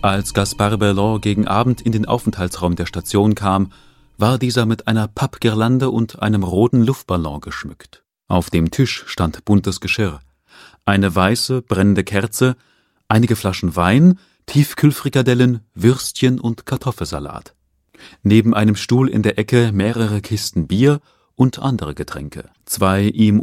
Als Gaspard Berland gegen Abend in den Aufenthaltsraum der Station kam, war dieser mit einer Pappgirlande und einem roten Luftballon geschmückt. Auf dem Tisch stand buntes Geschirr, eine weiße, brennende Kerze, einige Flaschen Wein, Tiefkühlfrikadellen, Würstchen und Kartoffelsalat. Neben einem Stuhl in der Ecke mehrere Kisten Bier und andere Getränke. Zwei ihm